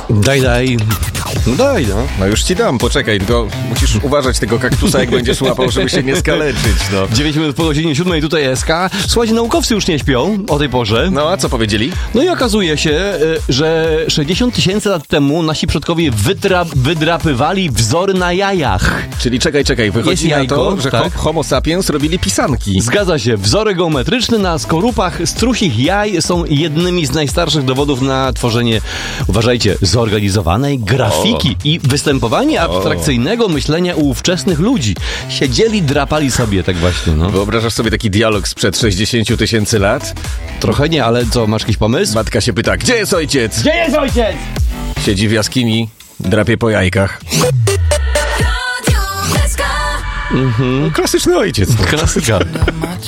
Daj. No daj, no. No już ci dam, poczekaj, tylko musisz uważać tego kaktusa, jak będziesz łapał, żeby się nie skaleczyć, no. 9 minut po godzinie 7 tutaj SK. Słuchajcie, naukowcy już nie śpią o tej porze. No, a co powiedzieli? No i okazuje się, że 60 000 lat temu nasi przodkowie wydrapywali wzory na jajach. Czyli czekaj, wychodzi na to, że tak? homo sapiens robili pisanki. Zgadza się. Wzory geometryczne na skorupach strusich jaj są jednymi z najstarszych dowodów na tworzenie, uważajcie, zorganizowanej grafiki i występowanie abstrakcyjnego myślenia u ówczesnych ludzi. Siedzieli, drapali sobie tak właśnie, no. Wyobrażasz sobie taki dialog sprzed 60 000 lat? Trochę nie, ale co, masz jakiś pomysł? Matka się pyta, gdzie jest ojciec? Gdzie jest ojciec? Siedzi w jaskini, drapie po jajkach. Klasyczny ojciec. Klasyka.